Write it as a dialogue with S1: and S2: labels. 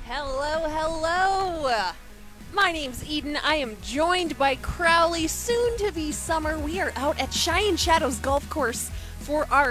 S1: Hello, hello! My name's Eden. I am joined by Crowley, soon to be Summer. We are out at Cheyenne Shadows Golf Course for our